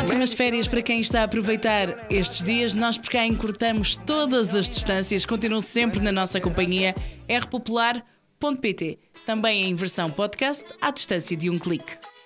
Ótimas férias para quem está a aproveitar estes dias. Nós por cá encurtamos todas as distâncias. Continuam sempre na nossa companhia. rpopular.pt. Também em versão podcast à distância de um clique.